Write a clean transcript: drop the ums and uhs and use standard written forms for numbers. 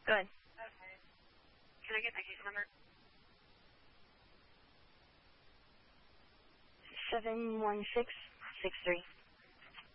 Go ahead. Can I get the case number? 71663.